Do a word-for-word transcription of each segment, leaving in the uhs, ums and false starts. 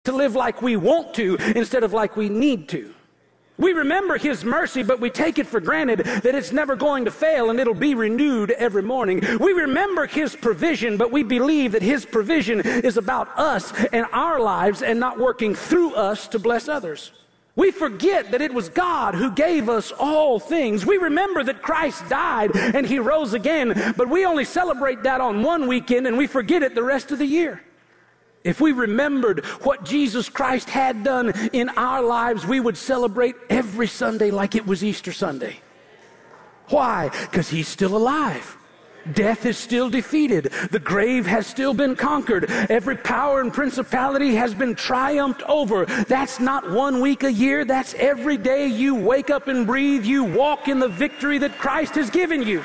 to live like we want to instead of like we need to. We remember His mercy, but we take it for granted that it's never going to fail and it'll be renewed every morning. We remember His provision, but we believe that His provision is about us and our lives and not working through us to bless others. We forget that it was God who gave us all things. We remember that Christ died and He rose again, but we only celebrate that on one weekend and we forget it the rest of the year. If we remembered what Jesus Christ had done in our lives, we would celebrate every Sunday like it was Easter Sunday. Why? Because He's still alive. Death is still defeated. The grave has still been conquered. Every power and principality has been triumphed over. That's not one week a year. That's every day you wake up and breathe. You walk in the victory that Christ has given you.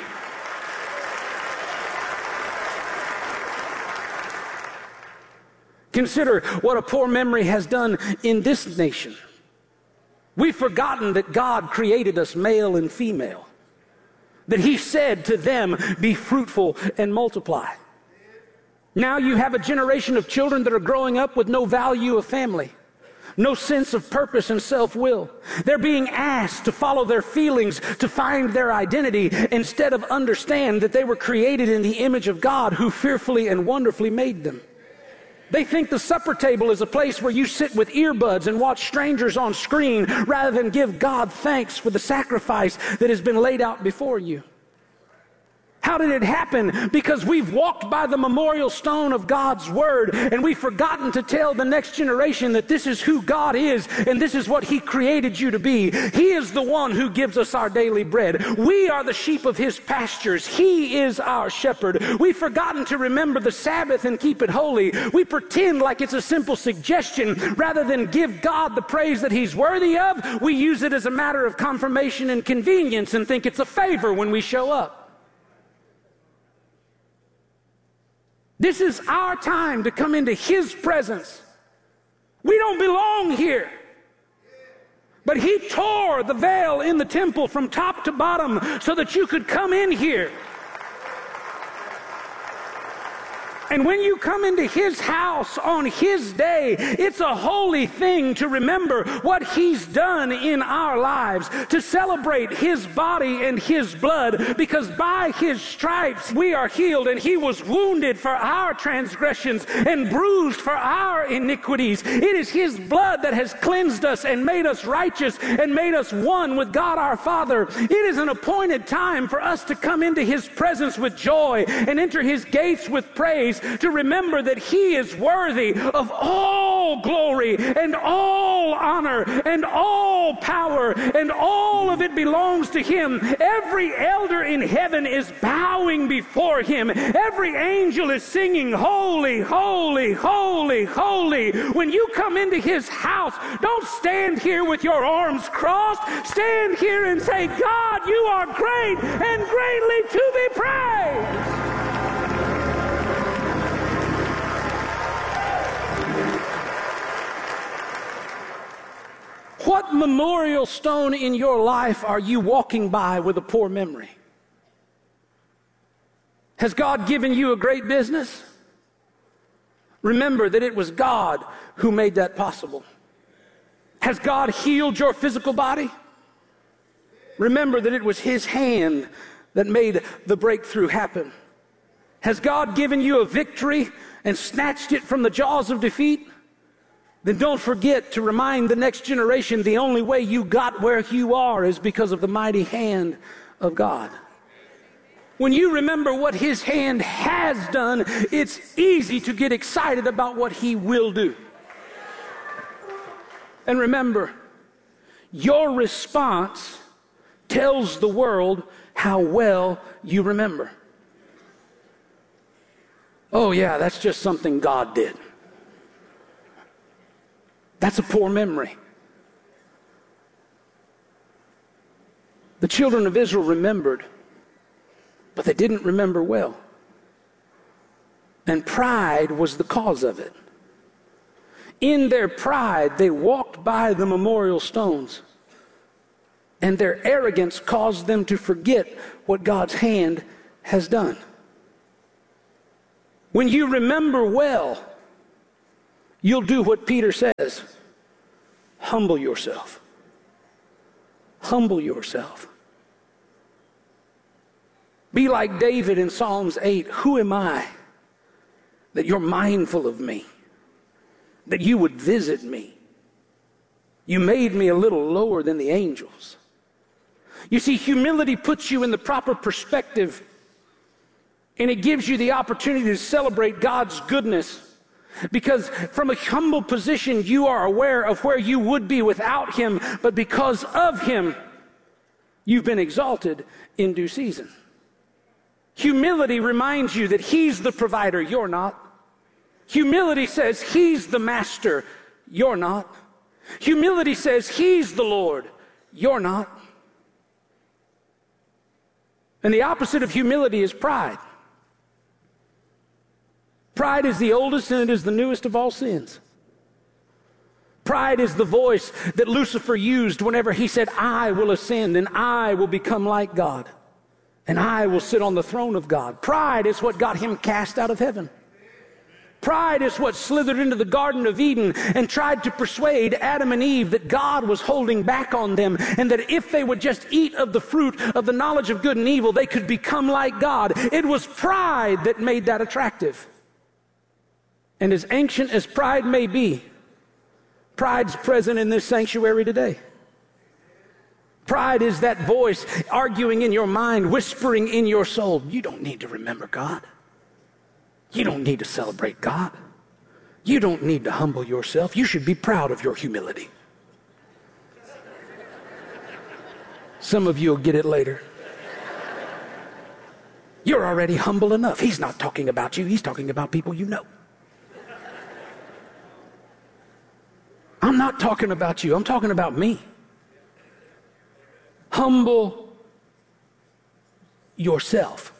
Consider what a poor memory has done in this nation. We've forgotten that God created us male and female. That He said to them, be fruitful and multiply. Now you have a generation of children that are growing up with no value of family, no sense of purpose and self-will. They're being asked to follow their feelings, to find their identity, instead of understand that they were created in the image of God who fearfully and wonderfully made them. They think the supper table is a place where you sit with earbuds and watch strangers on screen rather than give God thanks for the sacrifice that has been laid out before you. How did it happen? Because we've walked by the memorial stone of God's Word and we've forgotten to tell the next generation that this is who God is and this is what He created you to be. He is the one who gives us our daily bread. We are the sheep of His pastures. He is our shepherd. We've forgotten to remember the Sabbath and keep it holy. We pretend like it's a simple suggestion rather than give God the praise that He's worthy of. We use it as a matter of confirmation and convenience and think it's a favor when we show up. This is our time to come into His presence. We don't belong here. But He tore the veil in the temple from top to bottom so that you could come in here. And when you come into His house on His day, it's a holy thing to remember what He's done in our lives, to celebrate His body and His blood, because by His stripes we are healed, and He was wounded for our transgressions and bruised for our iniquities. It is His blood that has cleansed us and made us righteous and made us one with God our Father. It is an appointed time for us to come into His presence with joy and enter His gates with praise, to remember that He is worthy of all glory and all honor and all power, and all of it belongs to Him. Every elder in heaven is bowing before Him. Every angel is singing, holy, holy, holy, holy. When you come into His house, don't stand here with your arms crossed. Stand here and say, God, you are great and greatly to be praised. What memorial stone in your life are you walking by with a poor memory? Has God given you a great business? Remember that it was God who made that possible. Has God healed your physical body? Remember that it was His hand that made the breakthrough happen. Has God given you a victory and snatched it from the jaws of defeat? Then don't forget to remind the next generation the only way you got where you are is because of the mighty hand of God. When you remember what His hand has done, it's easy to get excited about what He will do. And remember, your response tells the world how well you remember. Oh yeah, that's just something God did. That's a poor memory. The children of Israel remembered, but they didn't remember well. And pride was the cause of it. In their pride, they walked by the memorial stones, and their arrogance caused them to forget what God's hand has done. When you remember well, you'll do what Peter says. Humble yourself. Humble yourself. Be like David in Psalms eight. Who am I that you're mindful of me, that you would visit me? You made me a little lower than the angels. You see, humility puts you in the proper perspective, and it gives you the opportunity to celebrate God's goodness. Because from a humble position, you are aware of where you would be without Him, but because of Him, you've been exalted in due season. Humility reminds you that He's the provider, you're not. Humility says He's the master, you're not. Humility says He's the Lord, you're not. And the opposite of humility is pride. Pride is the oldest and it is the newest of all sins. Pride is the voice that Lucifer used whenever he said, I will ascend and I will become like God and I will sit on the throne of God. Pride is what got him cast out of heaven. Pride is what slithered into the Garden of Eden and tried to persuade Adam and Eve that God was holding back on them and that if they would just eat of the fruit of the knowledge of good and evil, they could become like God. It was pride that made that attractive. And as ancient as pride may be, pride's present in this sanctuary today. Pride is that voice arguing in your mind, whispering in your soul, you don't need to remember God. You don't need to celebrate God. You don't need to humble yourself. You should be proud of your humility. Some of you will get it later. You're already humble enough. He's not talking about you. He's talking about people you know. I'm not talking about you. I'm talking about me. Humble yourself.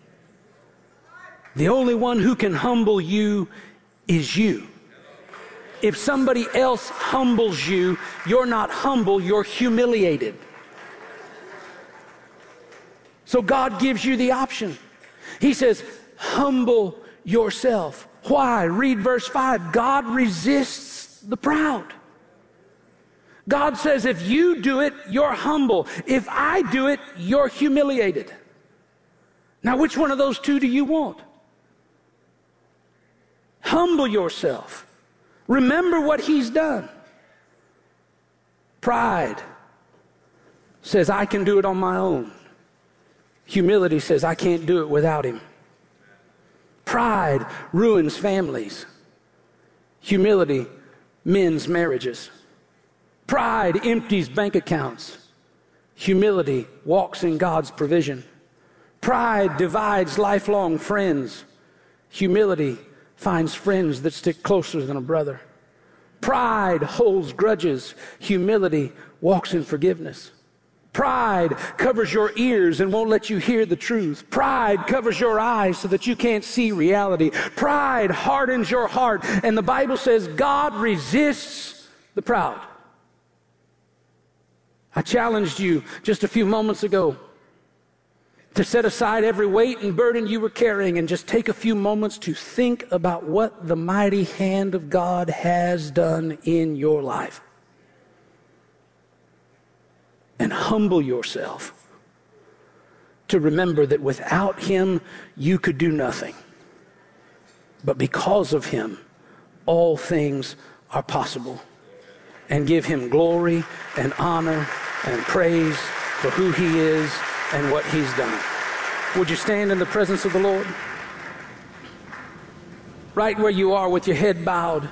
The only one who can humble you is you. If somebody else humbles you, you're not humble, you're humiliated. So God gives you the option. He says, humble yourself. Why? Read verse five. God resists the proud. God says, if you do it, you're humble. If I do it, you're humiliated. Now, which one of those two do you want? Humble yourself. Remember what He's done. Pride says, I can do it on my own. Humility says, I can't do it without Him. Pride ruins families. Humility mends marriages. Pride empties bank accounts. Humility walks in God's provision. Pride divides lifelong friends. Humility finds friends that stick closer than a brother. Pride holds grudges. Humility walks in forgiveness. Pride covers your ears and won't let you hear the truth. Pride covers your eyes so that you can't see reality. Pride hardens your heart. And the Bible says God resists the proud. I challenged you just a few moments ago to set aside every weight and burden you were carrying and just take a few moments to think about what the mighty hand of God has done in your life. And humble yourself to remember that without Him, you could do nothing. But because of Him, all things are possible. And give Him glory and honor and praise for who He is and what He's done. Would you stand in the presence of the Lord? Right where you are with your head bowed,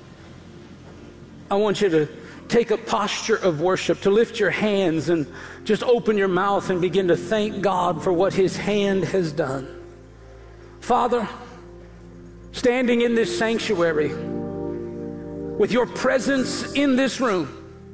I want you to take a posture of worship, to lift your hands and just open your mouth and begin to thank God for what His hand has done. Father, standing in this sanctuary, with your presence in this room,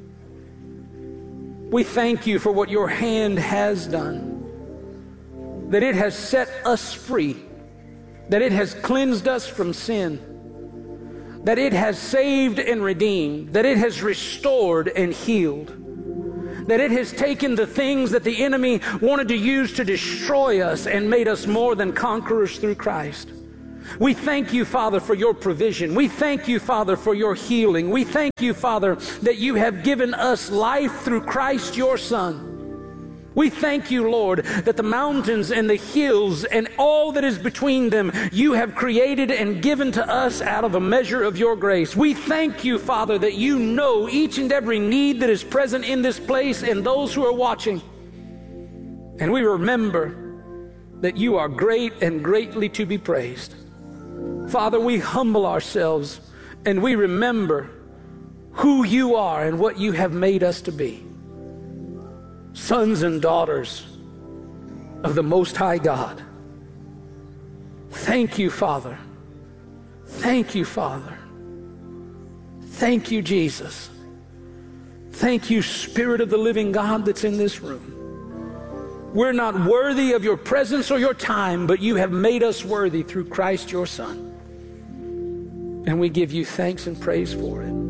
we thank you for what your hand has done, that it has set us free, that it has cleansed us from sin, that it has saved and redeemed, that it has restored and healed, that it has taken the things that the enemy wanted to use to destroy us and made us more than conquerors through Christ. We thank you, Father, for your provision. We thank you, Father, for your healing. We thank you, Father, that you have given us life through Christ your Son. We thank you, Lord, that the mountains and the hills and all that is between them, you have created and given to us out of a measure of your grace. We thank you, Father, that you know each and every need that is present in this place and those who are watching. And we remember that you are great and greatly to be praised. Father, we humble ourselves and we remember who you are and what you have made us to be. Sons and daughters of the Most High God. Thank you, Father. Thank you, Father. Thank you, Jesus. Thank you, Spirit of the living God that's in this room. We're not worthy of your presence or your time, but you have made us worthy through Christ your Son. And we give you thanks and praise for it.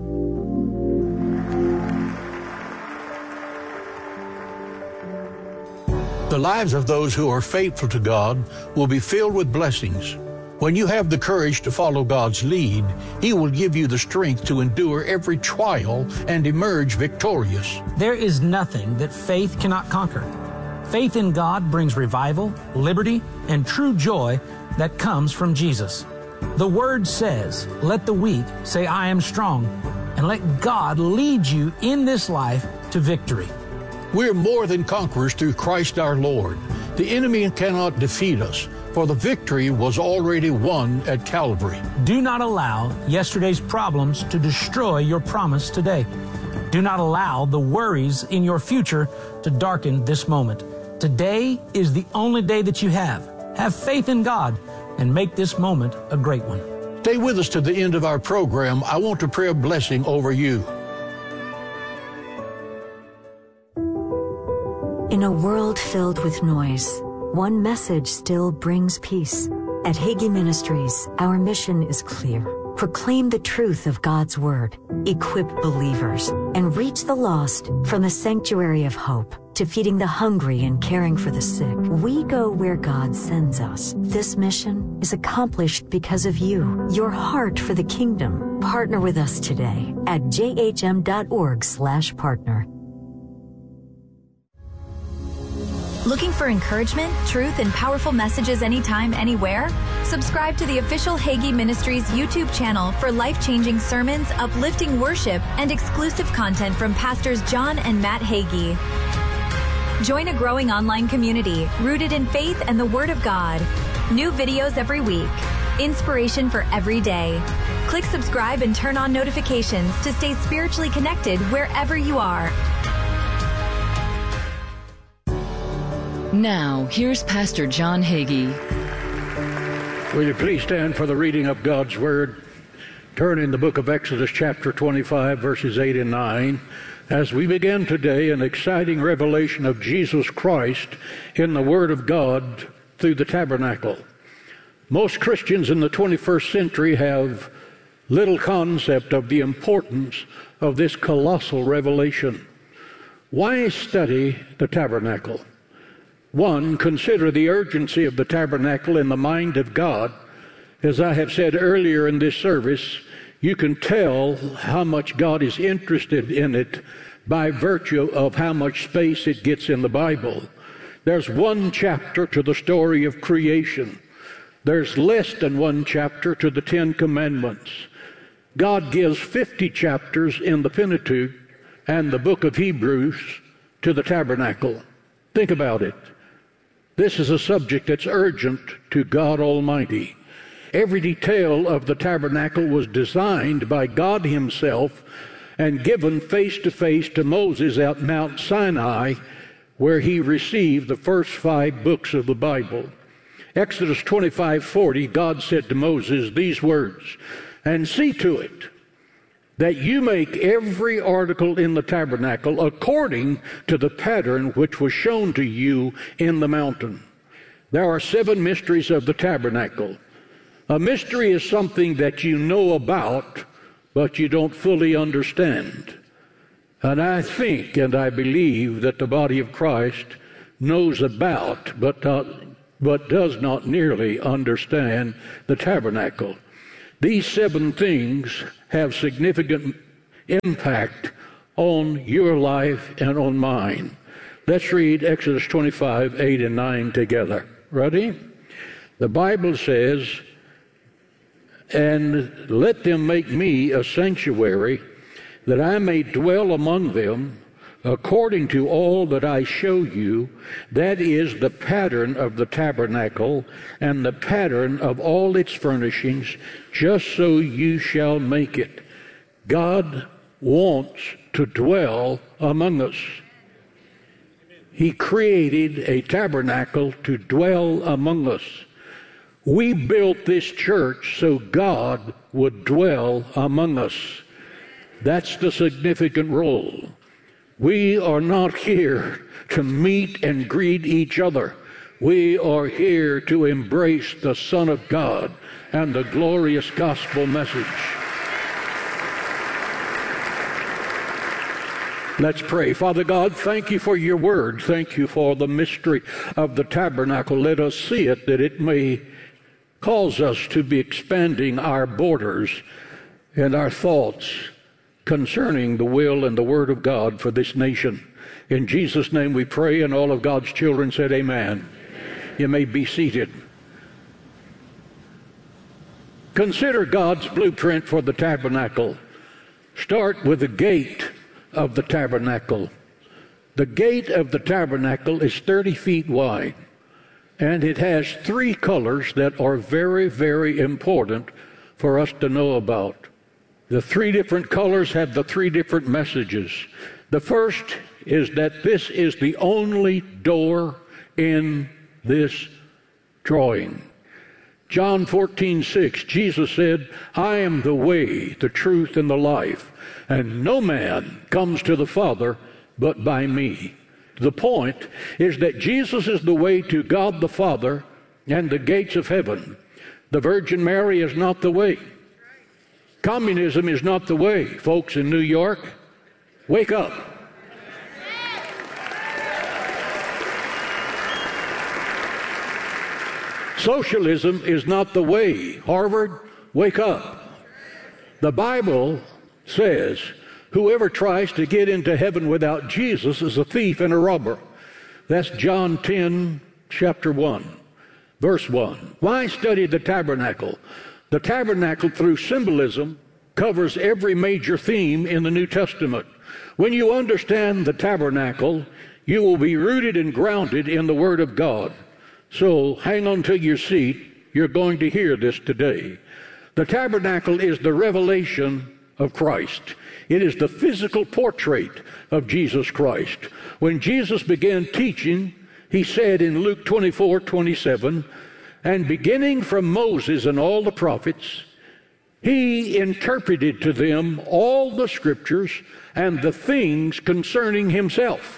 The lives of those who are faithful to God will be filled with blessings. When you have the courage to follow God's lead, He will give you the strength to endure every trial and emerge victorious. There is nothing that faith cannot conquer. Faith in God brings revival, liberty, and true joy that comes from Jesus. The Word says, "Let the weak say, I am strong," and let God lead you in this life to victory. We're more than conquerors through Christ our Lord. The enemy cannot defeat us, for the victory was already won at Calvary. Do not allow yesterday's problems to destroy your promise today. Do not allow the worries in your future to darken this moment. Today is the only day that you have. Have faith in God and make this moment a great one. Stay with us to the end of our program. I want to pray a blessing over you. In a world filled with noise, one message still brings peace. At Hagee Ministries, our mission is clear. Proclaim the truth of God's Word, equip believers, and reach the lost from the sanctuary of hope to feeding the hungry and caring for the sick. We go where God sends us. This mission is accomplished because of you, your heart for the kingdom. Partner with us today at j h m dot org slash partner. Looking for encouragement, truth, and powerful messages anytime, anywhere? Subscribe to the official Hagee Ministries YouTube channel for life-changing sermons, uplifting worship, and exclusive content from Pastors John and Matt Hagee. Join a growing online community rooted in faith and the Word of God. New videos every week. Inspiration for every day. Click subscribe and turn on notifications to stay spiritually connected wherever you are. Now, here's Pastor John Hagee. Will you please stand for the reading of God's Word? Turn in the book of Exodus chapter twenty-five, verses eight and nine. As we begin today an exciting revelation of Jesus Christ in the Word of God through the tabernacle. Most Christians in the twenty-first century have little concept of the importance of this colossal revelation. Why study the tabernacle? One, consider the urgency of the tabernacle in the mind of God. As I have said earlier in this service, you can tell how much God is interested in it by virtue of how much space it gets in the Bible. There's one chapter to the story of creation. There's less than one chapter to the Ten Commandments. God gives fifty chapters in the Pentateuch and the book of Hebrews to the tabernacle. Think about it. This is a subject that's urgent to God Almighty. Every detail of the tabernacle was designed by God Himself and given face to face to Moses at Mount Sinai, where he received the first five books of the Bible. Exodus twenty-five forty, God said to Moses these words, "And see to it that you make every article in the tabernacle according to the pattern which was shown to you in the mountain." There are seven mysteries of the tabernacle. A mystery is something that you know about, but you don't fully understand. And I think and I believe that the body of Christ knows about, but uh, but does not nearly understand the tabernacle. These seven things have significant impact on your life and on mine. Let's read Exodus twenty-five, eight and nine together. Ready? The Bible says, "And let them make me a sanctuary, that I may dwell among them, according to all that I show you, that is the pattern of the tabernacle, and the pattern of all its furnishings, just so you shall make it." God wants to dwell among us. He created a tabernacle to dwell among us. We built this church so God would dwell among us. That's the significant role. We are not here to meet and greet each other. We are here to embrace the Son of God and the glorious gospel message. Let's pray. Father God, thank you for your word. Thank you for the mystery of the tabernacle. Let us see it, that it may cause us to be expanding our borders and our thoughts concerning the will and the word of God for this nation. In Jesus' name we pray, and all of God's children said amen. Amen. You may be seated. Consider God's blueprint for the tabernacle. Start with the gate of the tabernacle. The gate of the tabernacle is thirty feet wide, and it has three colors that are very, very important for us to know about. The three different colors have the three different messages. The first is that this is the only door in this drawing. John fourteen six, Jesus said, "I am the way, the truth, and the life, and no man comes to the Father but by me." The point is that Jesus is the way to God the Father and the gates of heaven. The Virgin Mary is not the way. Communism is not the way. Folks in New York, wake up. Socialism is not the way. Harvard, wake up. The Bible says whoever tries to get into heaven without Jesus is a thief and a robber. That's John ten, chapter one, verse one. Why study the tabernacle? The tabernacle, through symbolism, covers every major theme in the New Testament. When you understand the tabernacle, you will be rooted and grounded in the Word of God. So hang on to your seat. You're going to hear this today. The tabernacle is the revelation of Christ. It is the physical portrait of Jesus Christ. When Jesus began teaching, he said in Luke twenty-four twenty-seven, "And beginning from Moses and all the prophets, he interpreted to them all the scriptures and the things concerning himself."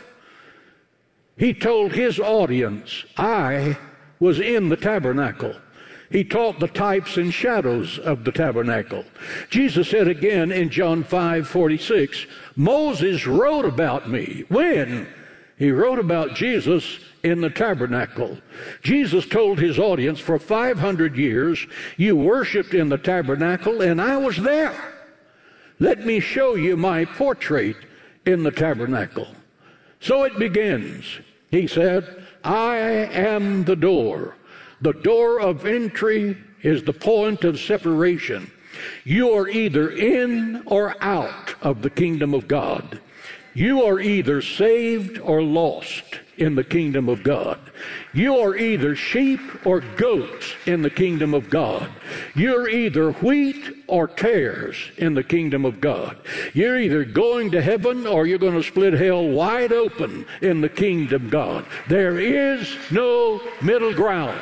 He told his audience, "I was in the tabernacle." He taught the types and shadows of the tabernacle. Jesus said again in John five forty-six, "Moses wrote about me." When? He wrote about Jesus in the tabernacle. Jesus told his audience, for five hundred years, you worshiped in the tabernacle, and I was there. Let me show you my portrait in the tabernacle. So it begins. He said, "I am the door." The door of entry is the point of separation. You are either in or out of the kingdom of God. You are either saved or lost in the kingdom of God. You are either sheep or goats in the kingdom of God. You're either wheat or tares in the kingdom of God. You're either going to heaven or you're going to split hell wide open in the kingdom of God. There is no middle ground.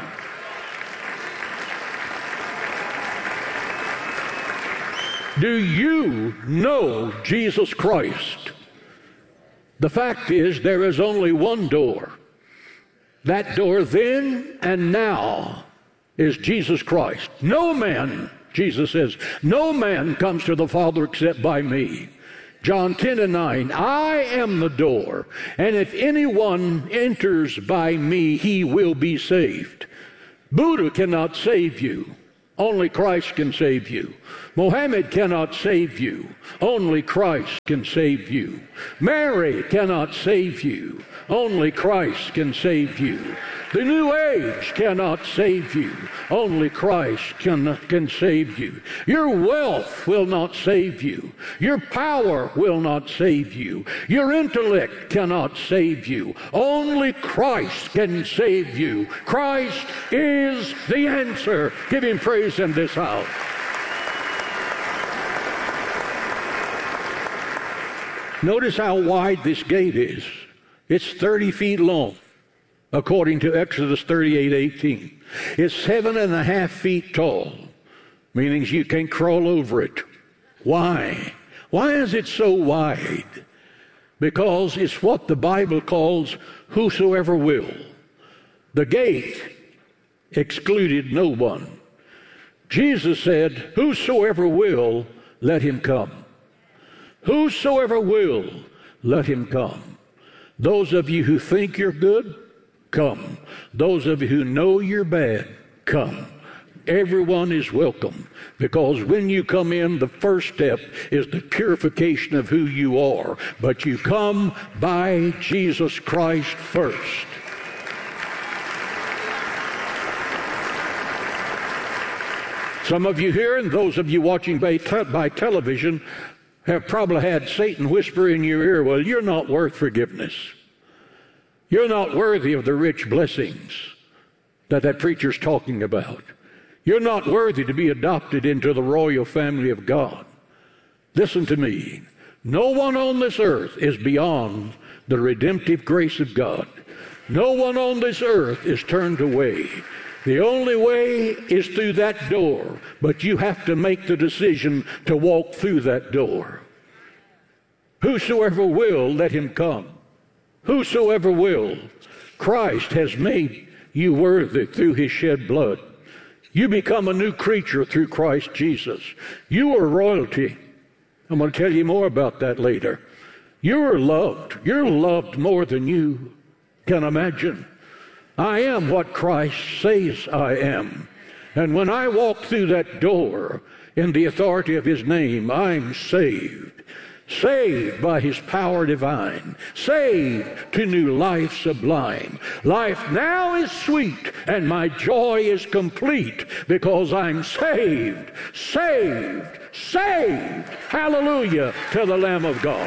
Do you know Jesus Christ? The fact is, there is only one door. That door then and now is Jesus Christ. No man, Jesus says, no man comes to the Father except by me. John ten and nine, I am the door, and if anyone enters by me, he will be saved. Buddha cannot save you. Only Christ can save you. Mohammed cannot save you. Only Christ can save you. Mary cannot save you. Only Christ can save you. The New Age cannot save you. Only Christ can, can save you. Your wealth will not save you. Your power will not save you. Your intellect cannot save you. Only Christ can save you. Christ is the answer. Give him praise in this house. Notice how wide this gate is. It's thirty feet long, according to Exodus thirty-eight eighteen. It's seven and a half feet tall, meaning you can crawl over it. Why? Why is it so wide? Because it's what the Bible calls whosoever will. The gate excluded no one. Jesus said, whosoever will, let him come. Whosoever will, let him come. Those of you who think you're good, come. Those of you who know you're bad, come. Everyone is welcome, because when you come in, the first step is the purification of who you are. But you come by Jesus Christ first. Some of you here, and those of you watching by, te- by television, have probably had Satan whisper in your ear, well, you're not worth forgiveness. You're not worthy of the rich blessings that that preacher's talking about. You're not worthy to be adopted into the royal family of God. Listen to me. No one on this earth is beyond the redemptive grace of God. No one on this earth is turned away. The only way is through that door, but you have to make the decision to walk through that door. Whosoever will, let him come. Whosoever will. Christ has made you worthy through his shed blood. You become a new creature through Christ Jesus. You are royalty. I'm going to tell you more about that later. You are loved. You're loved more than you can imagine. I am what Christ says I am. And when I walk through that door in the authority of his name, I'm saved. Saved by his power divine. Saved to new life sublime. Life now is sweet and my joy is complete because I'm saved, saved, saved. Hallelujah to the Lamb of God.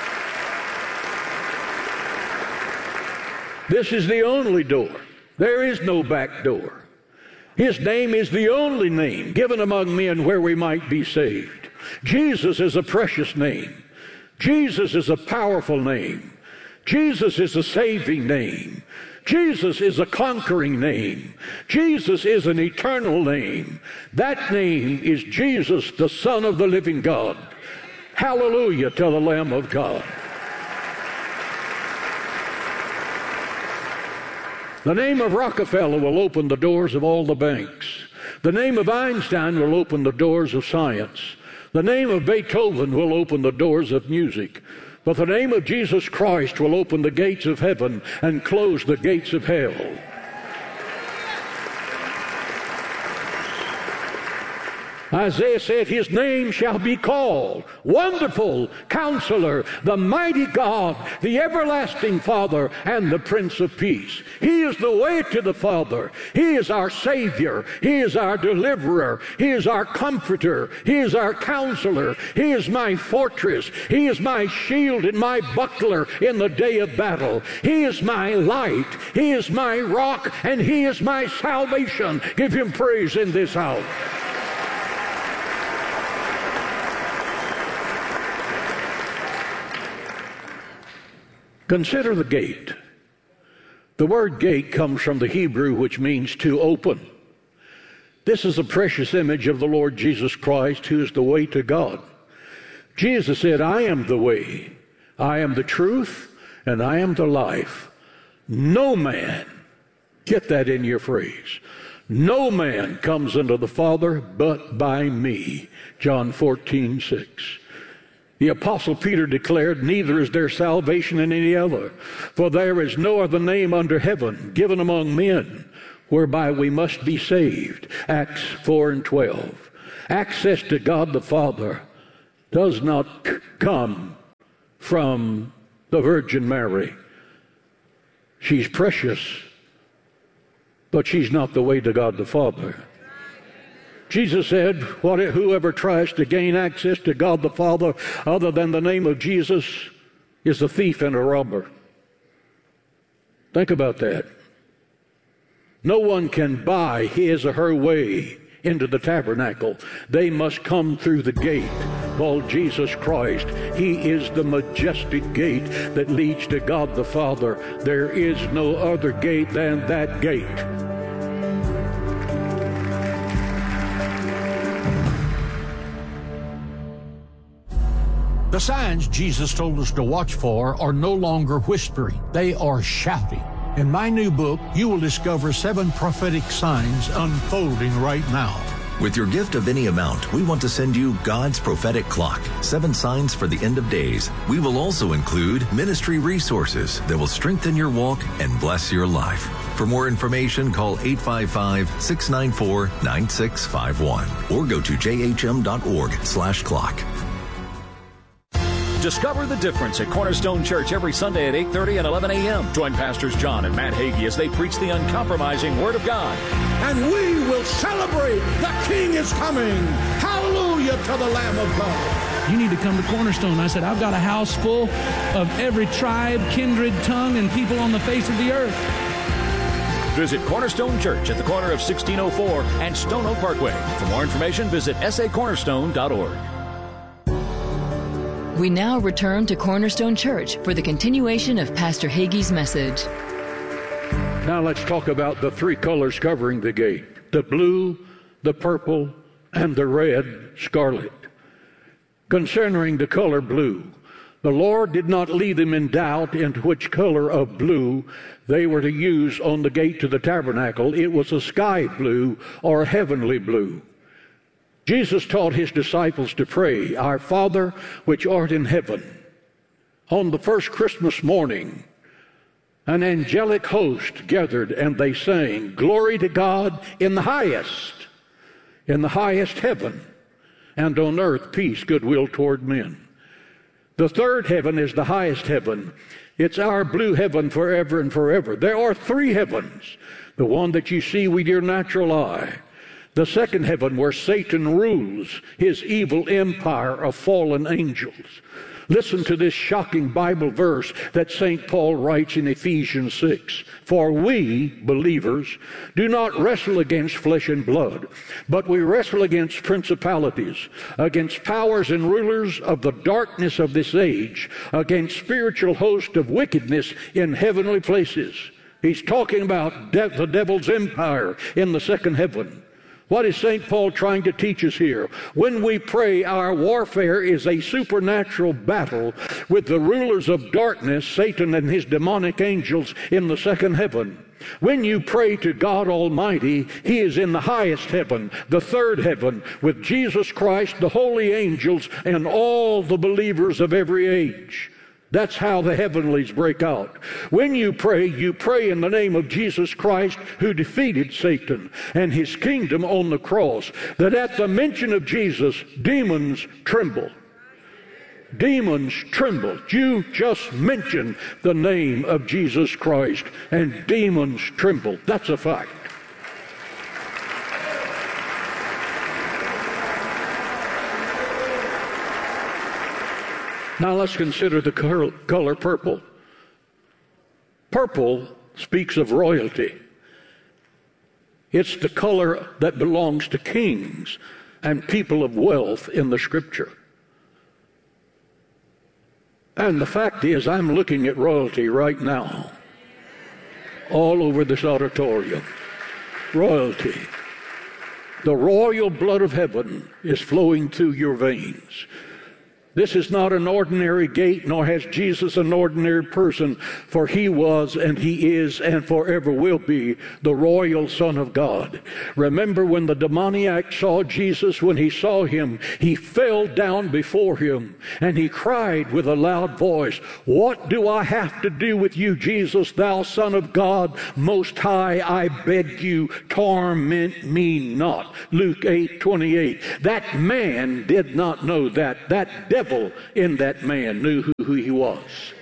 This is the only door. There is no back door. His name is the only name given among men where we might be saved. Jesus is a precious name. Jesus is a powerful name. Jesus is a saving name. Jesus is a conquering name. Jesus is an eternal name. That name is Jesus, the Son of the living God. Hallelujah to the Lamb of God. The name of Rockefeller will open the doors of all the banks. The name of Einstein will open the doors of science. The name of Beethoven will open the doors of music. But the name of Jesus Christ will open the gates of heaven and close the gates of hell. Isaiah said, his name shall be called Wonderful Counselor, the Mighty God, the Everlasting Father, and the Prince of Peace. He is the way to the Father. He is our Savior. He is our Deliverer. He is our Comforter. He is our Counselor. He is my fortress. He is my shield and my buckler in the day of battle. He is my light. He is my rock, and He is my salvation. Give Him praise in this house. Consider the gate. The word gate comes from the Hebrew, which means to open. This is a precious image of the Lord Jesus Christ, who is the way to God. Jesus said, I am the way, I am the truth, and I am the life. No man, get that in your phrase, no man comes unto the Father but by me. John fourteen six. The Apostle Peter declared, neither is there salvation in any other, for there is no other name under heaven given among men whereby we must be saved. Acts four and twelve. Access to God the Father does not c- come from the Virgin Mary. She's precious, but she's not the way to God the Father. Jesus said, what, whoever tries to gain access to God the Father other than the name of Jesus is a thief and a robber. Think about that. No one can buy his or her way into the tabernacle. They must come through the gate called Jesus Christ. He is the majestic gate that leads to God the Father. There is no other gate than that gate. The signs Jesus told us to watch for are no longer whispering. They are shouting. In my new book, you will discover seven prophetic signs unfolding right now. With your gift of any amount, we want to send you God's Prophetic Clock, Seven Signs for the End of Days. We will also include ministry resources that will strengthen your walk and bless your life. For more information, call eight five five, six nine four, nine six five one or go to j h m dot org slash clock. Discover the difference at Cornerstone Church every Sunday at eight thirty and eleven a.m. Join Pastors John and Matt Hagee as they preach the uncompromising Word of God. And we will celebrate the King is coming. Hallelujah to the Lamb of God. You need to come to Cornerstone. I said, I've got a house full of every tribe, kindred, tongue, and people on the face of the earth. Visit Cornerstone Church at the corner of sixteen oh four and Stone Oak Parkway. For more information, visit s a cornerstone dot org. We now return to Cornerstone Church for the continuation of Pastor Hagee's message. Now let's talk about the three colors covering the gate: the blue, the purple, and the red scarlet. Concerning the color blue, the Lord did not leave them in doubt into which color of blue they were to use on the gate to the tabernacle. It was a sky blue or heavenly blue. Jesus taught his disciples to pray, "Our Father which art in heaven." On the first Christmas morning, an angelic host gathered and they sang, "Glory to God in the highest, in the highest heaven, and on earth peace, goodwill toward men." The third heaven is the highest heaven. It's our blue heaven forever and forever. There are three heavens. The one that you see with your natural eye. The second heaven where Satan rules his evil empire of fallen angels. Listen to this shocking Bible verse that Saint Paul writes in Ephesians six. "For we, believers, do not wrestle against flesh and blood, but we wrestle against principalities, against powers and rulers of the darkness of this age, against spiritual hosts of wickedness in heavenly places." He's talking about de- the devil's empire in the second heaven. What is Saint Paul trying to teach us here? When we pray, our warfare is a supernatural battle with the rulers of darkness, Satan and his demonic angels in the second heaven. When you pray to God Almighty, he is in the highest heaven, the third heaven, with Jesus Christ, the holy angels, and all the believers of every age. That's how the heavenlies break out. When you pray, you pray in the name of Jesus Christ, who defeated Satan and his kingdom on the cross, that at the mention of Jesus, demons tremble. Demons tremble. You just mention the name of Jesus Christ, and demons tremble. That's a fact. Now let's consider the color purple. Purple speaks of royalty. It's the color that belongs to kings and people of wealth in the Scripture. And the fact is, I'm looking at royalty right now, all over this auditorium. Royalty. The royal blood of heaven is flowing through your veins. This is not an ordinary gate, nor has Jesus an ordinary person, for he was and he is and forever will be the royal Son of God. Remember when the demoniac saw Jesus, when he saw him, he fell down before him and he cried with a loud voice, "What do I have to do with you, Jesus, thou Son of God Most High? I beg you, torment me not." Luke eight twenty-eight. That man did not know that. That devil in that man knew who, who he was.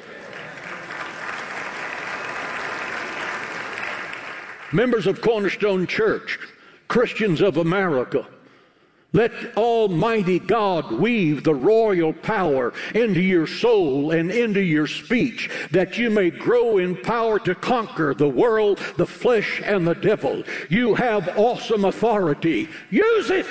Members of Cornerstone Church, Christians of America, let Almighty God weave the royal power into your soul and into your speech, that you may grow in power to conquer the world, the flesh, and the devil. You have awesome authority. Use it!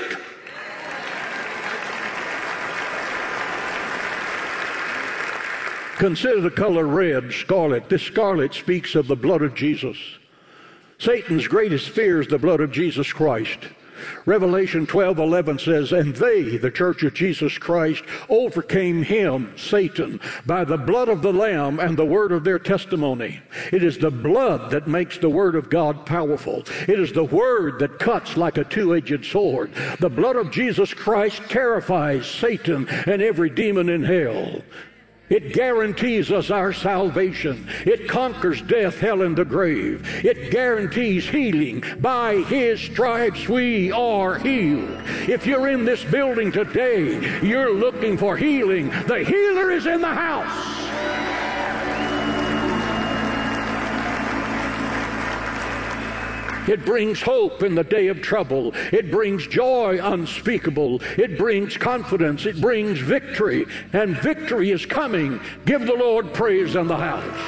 Consider the color red, scarlet. This scarlet speaks of the blood of Jesus. Satan's greatest fear is the blood of Jesus Christ. Revelation twelve eleven says, "And they, the church of Jesus Christ, overcame him," Satan, "by the blood of the Lamb and the word of their testimony." It is the blood that makes the word of God powerful. It is the word that cuts like a two-edged sword. The blood of Jesus Christ terrifies Satan and every demon in hell. It guarantees us our salvation. It conquers death, hell, and the grave. It guarantees healing. By his stripes we are healed. If you're in this building today, you're looking for healing. The healer is in the house. It brings hope in the day of trouble. It brings joy unspeakable. It brings confidence. It brings victory. And victory is coming. Give the Lord praise in the house.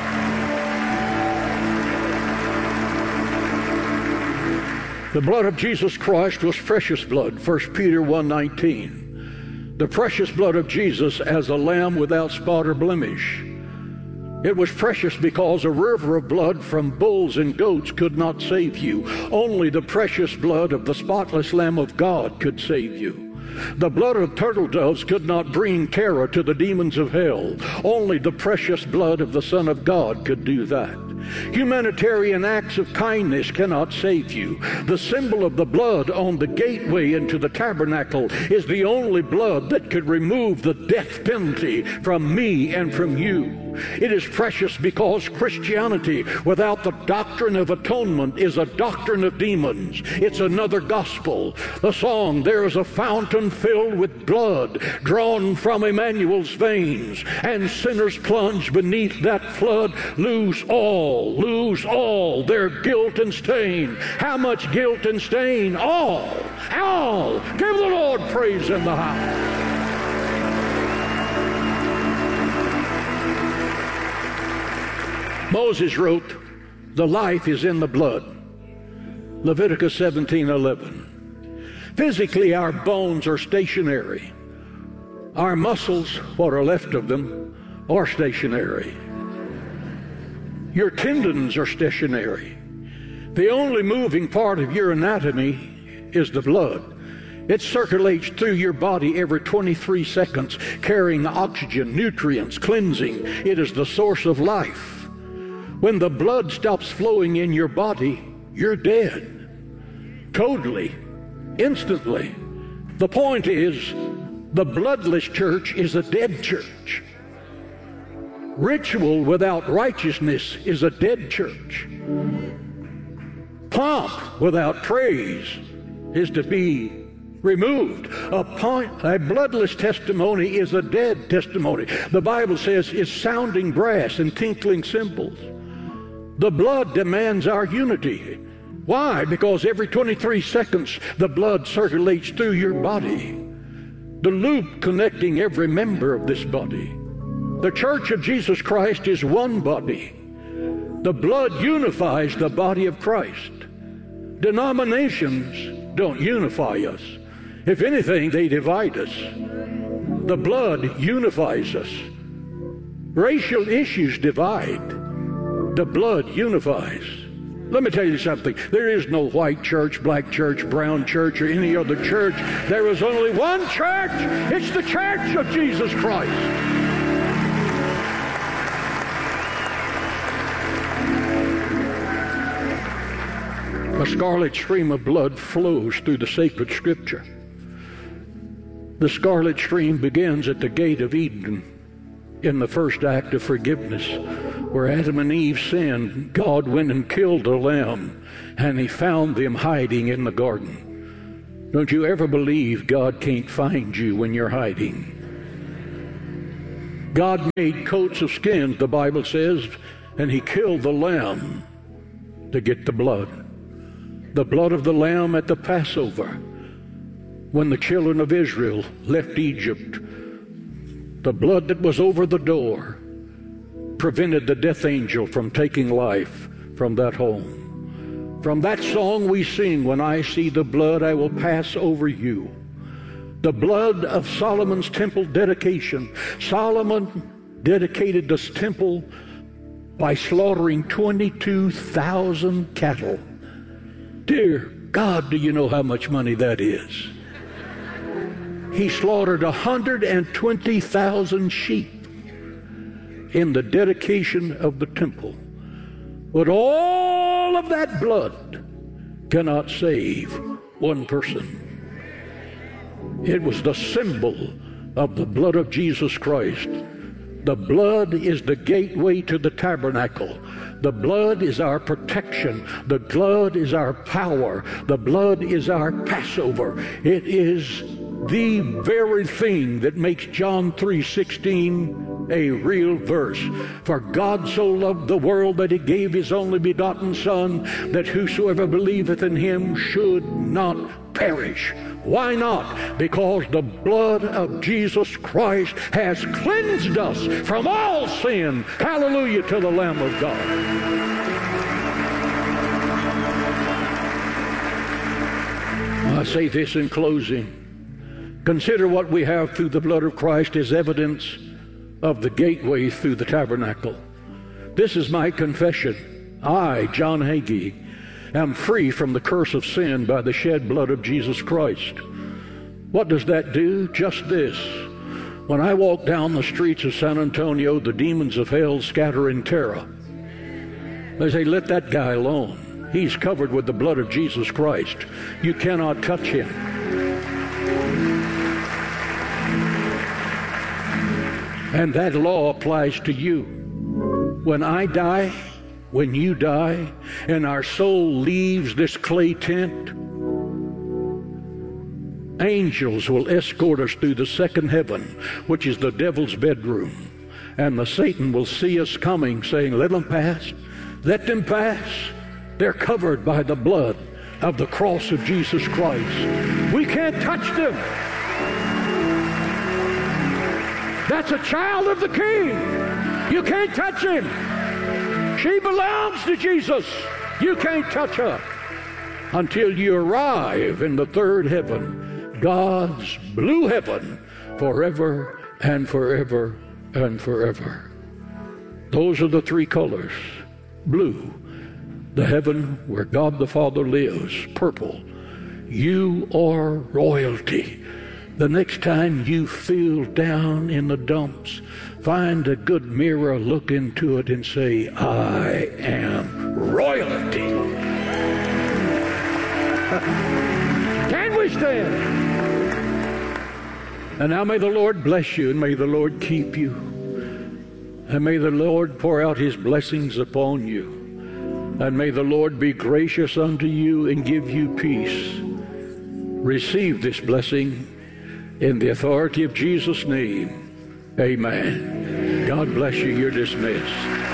The blood of Jesus Christ was precious blood, First Peter one nineteen. The precious blood of Jesus as a lamb without spot or blemish. It was precious because a river of blood from bulls and goats could not save you. Only the precious blood of the spotless Lamb of God could save you. The blood of turtle doves could not bring terror to the demons of hell. Only the precious blood of the Son of God could do that. Humanitarian acts of kindness cannot save you. The symbol of the blood on the gateway into the tabernacle is the only blood that could remove the death penalty from me and from you. It is precious because Christianity without the doctrine of atonement is a doctrine of demons. It's another gospel. The song, "There is a fountain filled with blood drawn from Emmanuel's veins, and sinners plunge beneath that flood, lose all, lose all their guilt and stain." How much guilt and stain? All, all. Give the Lord praise in the house. Moses wrote, "The life is in the blood." Leviticus seventeen eleven. Physically, our bones are stationary. Our muscles, what are left of them, are stationary. Your tendons are stationary. The only moving part of your anatomy is the blood. It circulates through your body every twenty-three seconds, carrying oxygen, nutrients, cleansing. It is the source of life. When the blood stops flowing in your body, you're dead. Totally. Instantly. The point is, the bloodless church is a dead church. Ritual without righteousness is a dead church. Pomp without praise is to be removed. A, point, a bloodless testimony is a dead testimony. The Bible says it's sounding brass and tinkling cymbals. The blood demands our unity. Why? Because every twenty-three seconds the blood circulates through your body, the loop connecting every member of this body. The Church of Jesus Christ is one body. The blood unifies the body of Christ. Denominations don't unify us. If anything, they divide us. The blood unifies us. Racial issues divide. The blood unifies. Let me tell you something. There is no white church, black church, brown church, or any other church. There is only one church. It's the church of Jesus Christ. A scarlet stream of blood flows through the sacred scripture. The scarlet stream begins at the gate of Eden in the first act of forgiveness. Where Adam and Eve sinned, God went and killed a lamb, and he found them hiding in the garden. Don't you ever believe God can't find you when you're hiding. God made coats of skins, the Bible says, and he killed the lamb to get the blood. The blood of the lamb at the Passover, when the children of Israel left Egypt. The blood that was over the door prevented the death angel from taking life from that home. From that song we sing, when I see the blood, I will pass over you. The blood of Solomon's temple dedication. Solomon dedicated this temple by slaughtering twenty-two thousand cattle. Dear God, do you know how much money that is? He slaughtered one hundred twenty thousand sheep in the dedication of the temple. But all of that blood cannot save one person. It was the symbol of the blood of Jesus Christ. The blood is the gateway to the tabernacle. The blood is our protection. The blood is our power. The blood is our Passover. It is the very thing that makes John three sixteen a real verse. For God so loved the world that he gave his only begotten Son, that whosoever believeth in him should not perish. Why not? Because the blood of Jesus Christ has cleansed us from all sin. Hallelujah to the Lamb of God. I say this in closing. Consider what we have through the blood of Christ as evidence of the gateway through the tabernacle. This is my confession. I, John Hagee, am free from the curse of sin by the shed blood of Jesus Christ. What does that do? Just this. When I walk down the streets of San Antonio, the demons of hell scatter in terror. They say, let that guy alone. He's covered with the blood of Jesus Christ. You cannot touch him. And that law applies to you. When I die, when you die, and our soul leaves this clay tent, angels will escort us through the second heaven, which is the devil's bedroom. And the Satan will see us coming, saying, let them pass, let them pass. They're covered by the blood of the cross of Jesus Christ. We can't touch them. That's a child of the King. You can't touch him. She belongs to Jesus. You can't touch her until you arrive in the third heaven, God's blue heaven, forever and forever and forever. Those are the three colors. Blue, the heaven where God the Father lives. Purple, you are royalty. The next time you feel down in the dumps, find a good mirror, look into it, and say, I am royalty. Can we stand? And now may the Lord bless you, and may the Lord keep you. And may the Lord pour out his blessings upon you. And may the Lord be gracious unto you and give you peace. Receive this blessing in the authority of Jesus' name. Amen. God bless you. You're dismissed.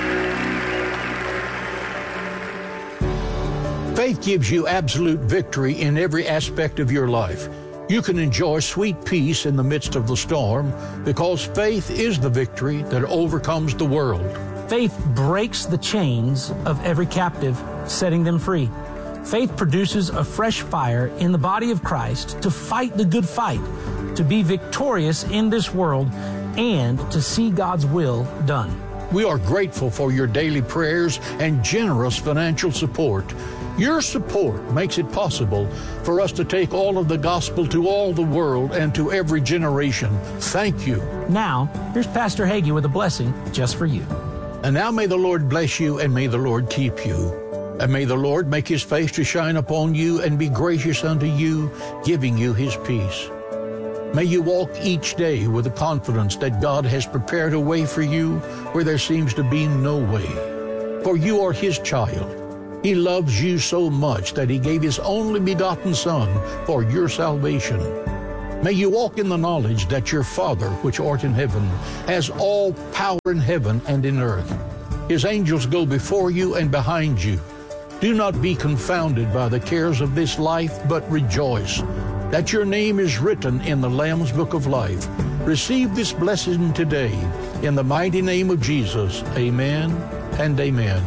Faith gives you absolute victory in every aspect of your life. You can enjoy sweet peace in the midst of the storm because faith is the victory that overcomes the world. Faith breaks the chains of every captive, setting them free. Faith produces a fresh fire in the body of Christ to fight the good fight, to be victorious in this world, and to see God's will done. We are grateful for your daily prayers and generous financial support. Your support makes it possible for us to take all of the gospel to all the world and to every generation. Thank you. Now, here's Pastor Hagee with a blessing just for you. And now may the Lord bless you, and may the Lord keep you. And may the Lord make his face to shine upon you and be gracious unto you, giving you his peace. May you walk each day with the confidence that God has prepared a way for you where there seems to be no way. For you are his child. He loves you so much that he gave his only begotten Son for your salvation. May you walk in the knowledge that your Father, which art in heaven, has all power in heaven and in earth. His angels go before you and behind you. Do not be confounded by the cares of this life, but rejoice that your name is written in the Lamb's Book of Life. Receive this blessing today. In the mighty name of Jesus, amen and amen.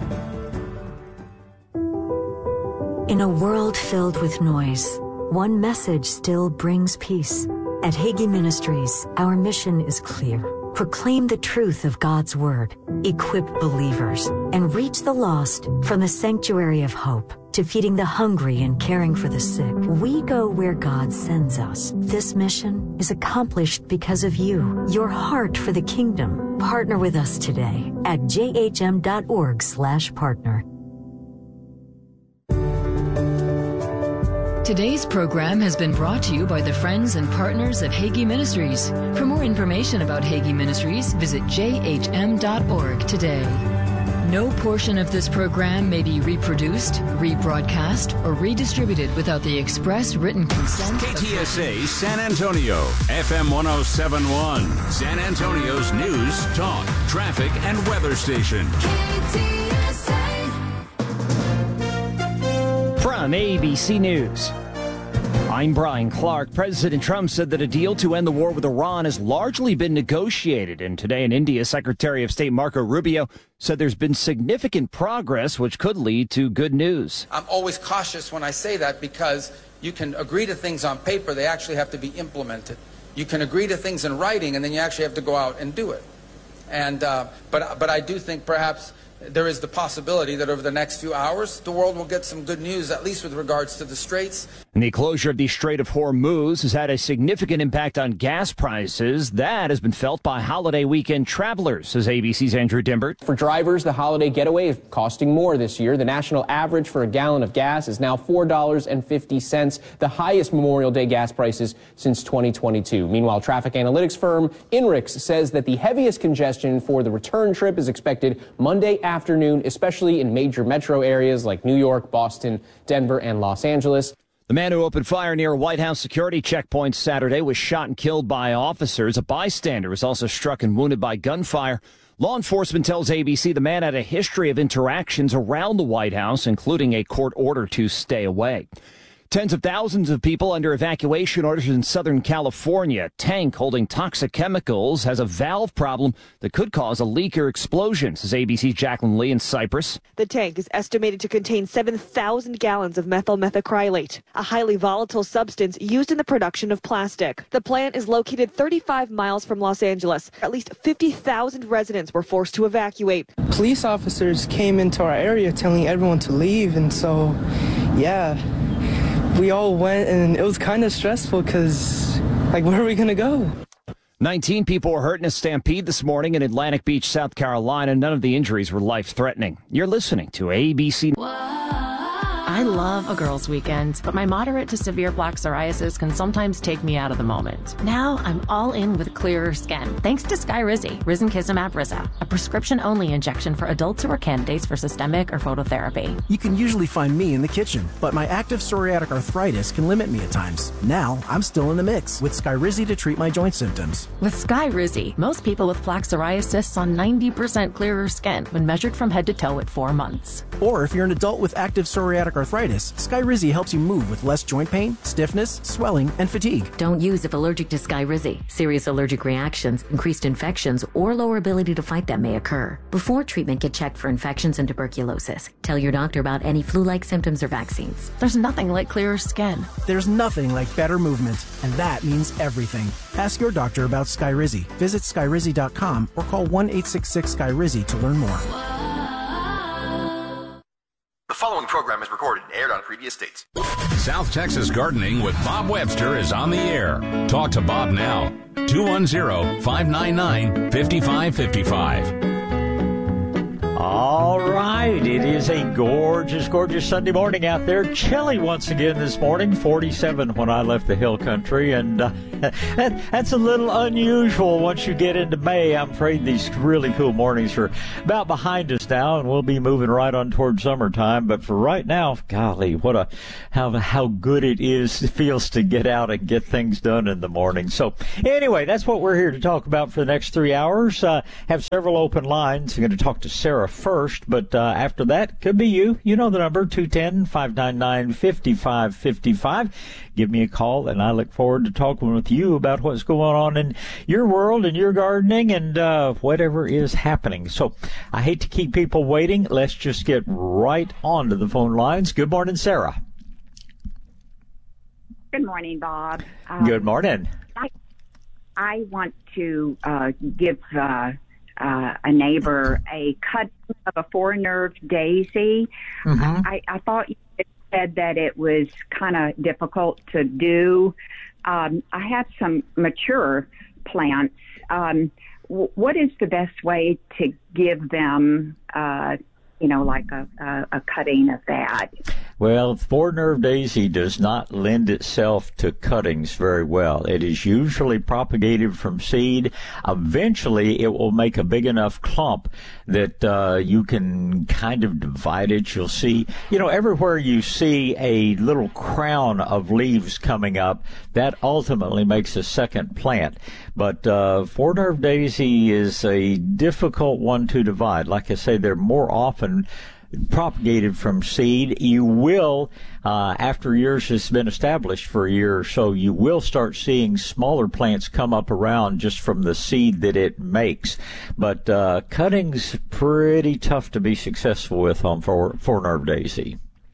In a world filled with noise, one message still brings peace. At Hagee Ministries, our mission is clear. Proclaim the truth of God's Word, equip believers, and reach the lost from the sanctuary of hope to feeding the hungry and caring for the sick. We go where God sends us. This mission is accomplished because of you, your heart for the kingdom. Partner with us today at j h m dot org slash partner. Today's program has been brought to you by the friends and partners of Hagee Ministries. For more information about Hagee Ministries, visit j h m dot org today. No portion of this program may be reproduced, rebroadcast, or redistributed without the express written consent. K T S A San Antonio, F M one oh seven point one, San Antonio's news, talk, traffic, and weather station. K T S A. From A B C News, I'm Brian Clark. President Trump said that a deal to end the war with Iran has largely been negotiated. And today in India, Secretary of State Marco Rubio said there's been significant progress, which could lead to good news. I'm always cautious when I say that because you can agree to things on paper. They actually have to be implemented. You can agree to things in writing, and then you actually have to go out and do it. And uh, but but I do think perhaps there is the possibility that over the next few hours, the world will get some good news, at least with regards to the Straits. And the closure of the Strait of Hormuz has had a significant impact on gas prices. That has been felt by holiday weekend travelers, says A B C's Andrew Dimbert. For drivers, the holiday getaway is costing more this year. The national average for a gallon of gas is now four dollars and fifty cents, the highest Memorial Day gas prices since twenty twenty-two. Meanwhile, traffic analytics firm Inrix says that the heaviest congestion for the return trip is expected Monday afternoon, especially in major metro areas like New York, Boston, Denver, and Los Angeles. The man who opened fire near a White House security checkpoint Saturday was shot and killed by officers. A bystander was also struck and wounded by gunfire. Law enforcement tells A B C the man had a history of interactions around the White House, including a court order to stay away. Tens of thousands of people under evacuation orders in Southern California. A tank holding toxic chemicals has a valve problem that could cause a leak or explosion, says A B C's Jacqueline Lee in Cypress. The tank is estimated to contain seven thousand gallons of methyl methacrylate, a highly volatile substance used in the production of plastic. The plant is located thirty-five miles from Los Angeles. At least fifty thousand residents were forced to evacuate. Police officers came into our area telling everyone to leave, and so, yeah. We all went, and it was kind of stressful because, like, where are we going to go? nineteen people were hurt in a stampede this morning in Atlantic Beach, South Carolina. None of the injuries were life-threatening. You're listening to A B C. I love a girls' weekend, but my moderate to severe plaque psoriasis can sometimes take me out of the moment. Now I'm all in with clearer skin, thanks to Skyrizi, Risankizumab Rizza, a prescription-only injection for adults who are candidates for systemic or phototherapy. You can usually find me in the kitchen, but my active psoriatic arthritis can limit me at times. Now I'm still in the mix with Skyrizi to treat my joint symptoms. With Skyrizi, most people with plaque psoriasis saw ninety percent clearer skin when measured from head to toe at four months. Or if you're an adult with active psoriatic arthritis, arthritis, Skyrizi helps you move with less joint pain, stiffness, swelling, and fatigue. Don't use if allergic to Skyrizi. Serious allergic reactions, increased infections, or lower ability to fight them may occur. Before treatment, get checked for infections and tuberculosis. Tell your doctor about any flu-like symptoms or vaccines. There's nothing like clearer skin. There's nothing like better movement, and that means everything. Ask your doctor about Skyrizi. Visit Skyrizi dot com or call one eight six six Skyrizi to learn more. The following program is recorded and aired on previous dates. South Texas Gardening with Bob Webster is on the air. Talk to Bob now. two one zero, five nine nine, five five five five. All right, it is a gorgeous, gorgeous Sunday morning out there. Chilly once again this morning, forty-seven when I left the hill country, and uh, that, that's a little unusual once you get into May. I'm afraid these really cool mornings are about behind us now, and we'll be moving right on toward summertime. But for right now, golly, what a how how good it is, it feels to get out and get things done in the morning. So anyway, that's what we're here to talk about for the next three hours. Uh, have several open lines. I'm going to talk to Sarah first, but uh, after that, could be you. You know the number, two one zero, five nine nine, five five five five. Give me a call, and I look forward to talking with you about what's going on in your world and your gardening and uh, whatever is happening. So I hate to keep people waiting. Let's just get right onto the phone lines. Good morning, Sarah. Good morning, Bob. Um, Good morning. I, I want to uh, give uh, uh, a neighbor a cut of a four-nerve daisy. Mm-hmm. I, I thought you said that it was kind of difficult to do. Um, I have some mature plants. Um, w- what is the best way to give them, uh, you know, like a, a, a cutting of that? Well, four-nerve daisy does not lend itself to cuttings very well. It is usually propagated from seed. Eventually, it will make a big enough clump that uh, you can kind of divide it. You'll see, you know, everywhere you see a little crown of leaves coming up, that ultimately makes a second plant. But uh, four-nerve daisy is a difficult one to divide. Like I say, they're more often propagated from seed. You will, uh, after yours has been established for a year or so, you will start seeing smaller plants come up around just from the seed that it makes. But uh, cuttings pretty tough to be successful with on four, four-nerve daisy.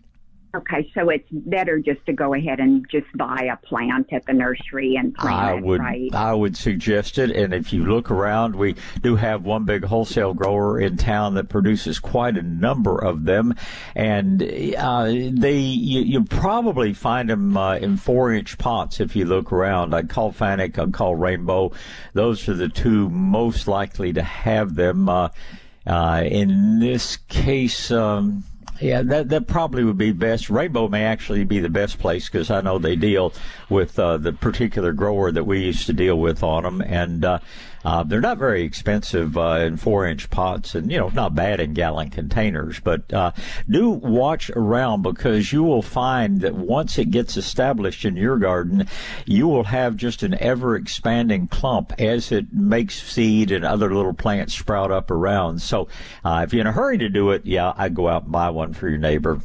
Okay, so it's better just to go ahead and just buy a plant at the nursery and plant I it, would, right? I would suggest it. And if you look around, we do have one big wholesale grower in town that produces quite a number of them. And uh, they, you, you probably find them uh, in four-inch pots if you look around. I'd call Fanick, I'd call Rainbow. Those are the two most likely to have them. Uh, uh, in this case, um, Yeah, that that probably would be best. Rainbow may actually be the best place because I know they deal with uh, the particular grower that we used to deal with on them, and uh, uh, they're not very expensive uh, in four-inch pots, and you know, not bad in gallon containers. But uh, do watch around because you will find that once it gets established in your garden, you will have just an ever-expanding clump as it makes seed and other little plants sprout up around. So uh, if you're in a hurry to do it, yeah, I'd go out and buy one for your neighbor.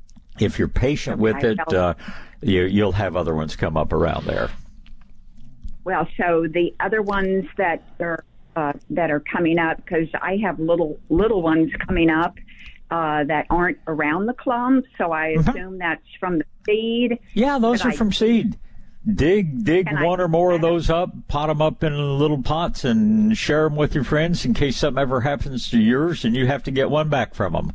If you're patient okay, with it, uh, you, you'll have other ones come up around there. Well, so the other ones that are uh, that are coming up, because I have little little ones coming up uh, that aren't around the clump, so I mm-hmm. assume that's from the seed. Yeah, those are I, from seed. Dig, dig one I, or more of those up, pot them up in little pots, and share them with your friends in case something ever happens to yours and you have to get one back from them.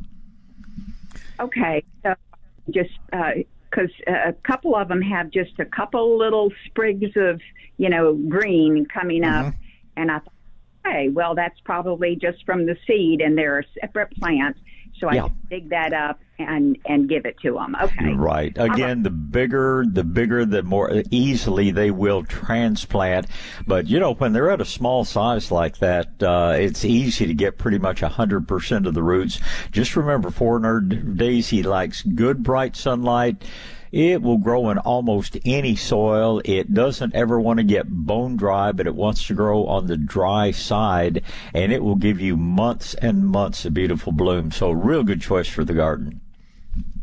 Okay, so just because uh, a couple of them have just a couple little sprigs of, you know, green coming up, mm-hmm. and I thought, hey, well, that's probably just from the seed, and they're a separate plant, so I yeah. dig that up and and give it to them. Okay, right. Again, the bigger, the bigger, the more easily they will transplant. But you know, when they're at a small size like that, uh, it's easy to get pretty much a hundred percent of the roots. Just remember, four-nerve daisy likes good bright sunlight. It will grow in almost any soil. It doesn't ever want to get bone dry, but it wants to grow on the dry side, and it will give you months and months of beautiful bloom. So, real good choice for the garden.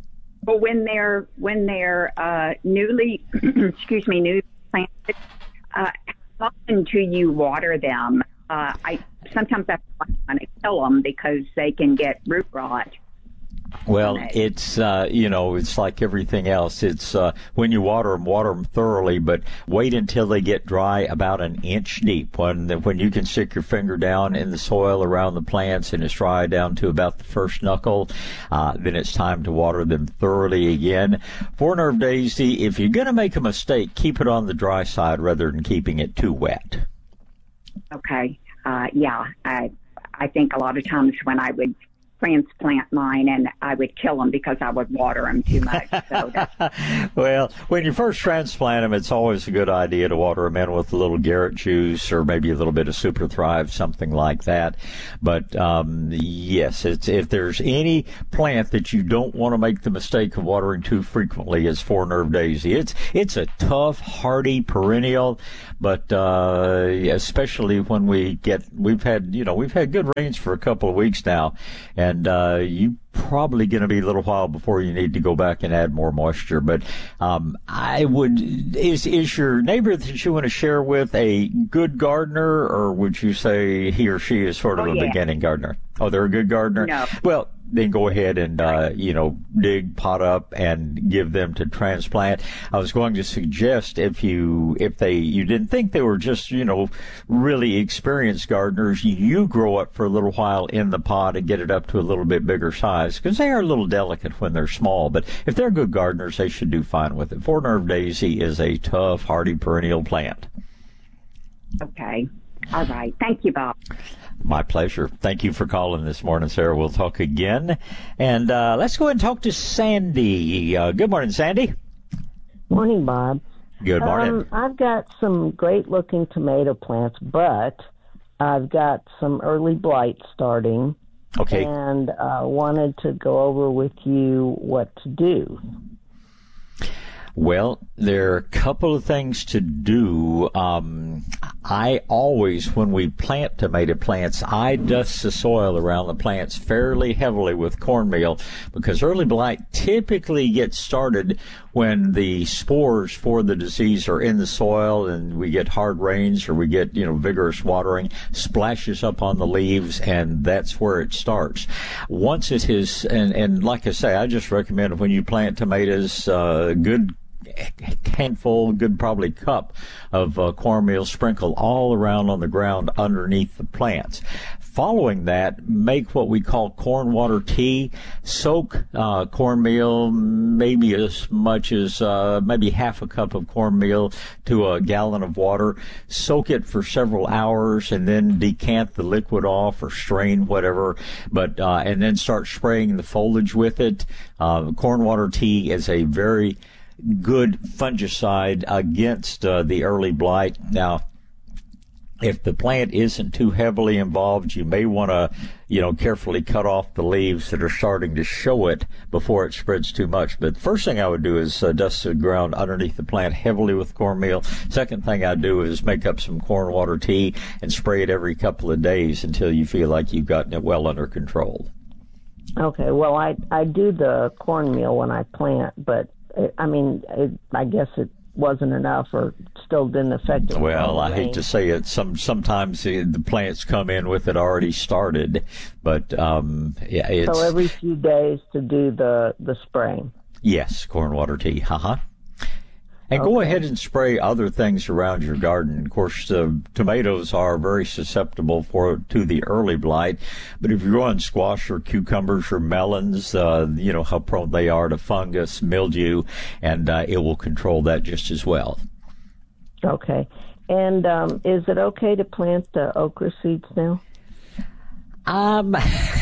Well, when they're when they're uh, newly, excuse me, newly planted, uh, how often do you water them? Uh, I sometimes I want to kill them because they can get root rot. Well, it's, uh, you know, it's like everything else. It's, uh, when you water them, water them thoroughly, but wait until they get dry about an inch deep. When, when you can stick your finger down in the soil around the plants and it's dry down to about the first knuckle, uh, then it's time to water them thoroughly again. For Nerve Daisy, if you're going to make a mistake, keep it on the dry side rather than keeping it too wet. Okay. Uh, yeah. I, I think a lot of times when I would transplant mine and I would kill them because I would water them too much. So that's... Well, when you first transplant them, it's always a good idea to water them in with a little Garrett juice or maybe a little bit of Super Thrive, something like that. But um, yes, it's, if there's any plant that you don't want to make the mistake of watering too frequently, it's Four Nerve Daisy. It's it's a tough, hardy perennial, but uh, especially when we get we've had you know we've had good rains for a couple of weeks now, and And uh, you probably going to be a little while before you need to go back and add more moisture. But um, I would is is your neighbor that you want to share with a good gardener, or would you say he or she is sort of oh, a yeah. beginning gardener? Oh, they're a good gardener? No. Well, then go ahead and, uh, you know, dig, pot up, and give them to transplant. I was going to suggest if you, if they, you didn't think they were just, you know, really experienced gardeners, you grow up for a little while in the pot and get it up to a little bit bigger size, because they are a little delicate when they're small. But if they're good gardeners, they should do fine with it. Four Nerve Daisy is a tough, hardy perennial plant. Okay. All right. Thank you, Bob. My pleasure. Thank you for calling this morning, Sarah. We'll talk again. And uh, let's go ahead and talk to Sandy. Uh, good morning, Sandy. Morning, Bob. Good morning. Um, I've got some great-looking tomato plants, but I've got some early blight starting. Okay. And uh, wanted to go over with you what to do. Well, there are a couple of things to do. Um, I always, when we plant tomato plants, I dust the soil around the plants fairly heavily with cornmeal, because early blight typically gets started when the spores for the disease are in the soil and we get hard rains or we get, you know, vigorous watering, splashes up on the leaves, and that's where it starts. Once it is, and, and like I say, I just recommend when you plant tomatoes, uh, good handful, good probably cup of uh, cornmeal sprinkle all around on the ground underneath the plants. Following that, make what we call corn water tea. Soak uh, cornmeal, maybe as much as uh, maybe half a cup of cornmeal to a gallon of water. Soak it for several hours and then decant the liquid off or strain, whatever. But uh, and then start spraying the foliage with it. Uh, corn water tea is a very good fungicide against uh, the early blight. Now, if the plant isn't too heavily involved, you may want to, you know, carefully cut off the leaves that are starting to show it before it spreads too much. But first thing I would do is uh, dust the ground underneath the plant heavily with cornmeal. Second thing I'd do is make up some corn water tea and spray it every couple of days until you feel like you've gotten it well under control. Okay, well, I, I do the cornmeal when I plant, but I mean, it, I guess it wasn't enough, or still didn't affect it. Well, I hate to say it. Some sometimes the, the plants come in with it already started, but um, yeah, it's so every few days to do the the spraying. Yes, corn water tea. Haha. And okay. Go ahead and spray other things around your garden. Of course, uh, tomatoes are very susceptible for to the early blight. But if you're growing squash or cucumbers or melons, uh, you know how prone they are to fungus, mildew, and uh, it will control that just as well. Okay. And um, is it okay to plant uh, okra seeds now? Um,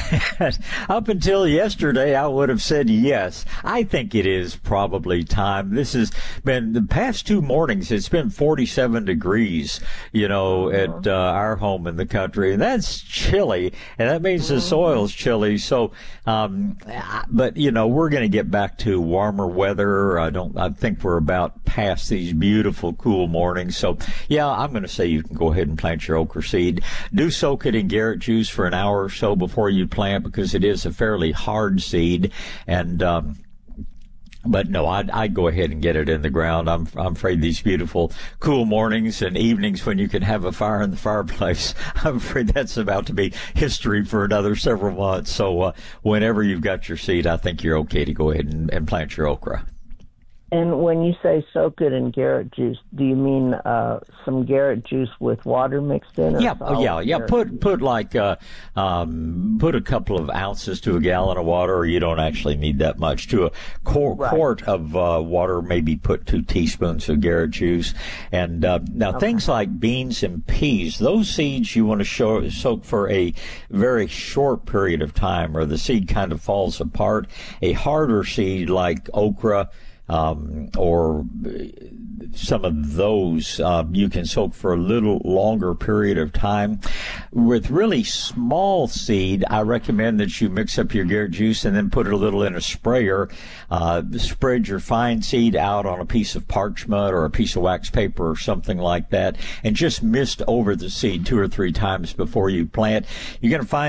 up until yesterday, I would have said yes. I think it is probably time. This has been the past two mornings. It's been forty-seven degrees, you know, at uh, our home in the country, and that's chilly, and that means the soil's chilly. So, um, but you know, we're going to get back to warmer weather. I don't. I think we're about past these beautiful, cool mornings. So, yeah, I'm going to say you can go ahead and plant your okra seed. Do soak it in Garrett juice for an hour or so before you plant, because it is a fairly hard seed, and um, But no, I'd, I'd go ahead and get it in the ground. I'm, I'm afraid these beautiful, cool mornings and evenings when you can have a fire in the fireplace, I'm afraid that's about to be history for another several months. So uh, whenever you've got your seed, I think you're okay to go ahead and, and plant your okra. And when you say soak it in Garrett juice, do you mean uh, some Garrett juice with water mixed in? Or yeah, oh, yeah, yeah. Garrett? Put put like uh, um, put a couple of ounces to a gallon of water, or you don't actually need that much. To a quart, right. quart of uh, water, maybe put two teaspoons of Garrett juice. And uh, now okay. things like beans and peas, those seeds you want to show, soak for a very short period of time, or the seed kind of falls apart. A harder seed like okra. Um, or some of those uh, you can soak for a little longer period of time. With really small seed, I recommend that you mix up your Garrett juice and then put it a little in a sprayer. Uh, spread your fine seed out on a piece of parchment or a piece of wax paper or something like that, and just mist over the seed two or three times before you plant. You're going to find